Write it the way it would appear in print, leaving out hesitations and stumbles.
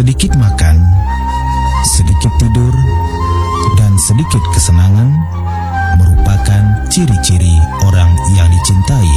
Sedikit makan, sedikit tidur, dan sedikit kesenangan merupakan ciri-ciri orang yang dicintai.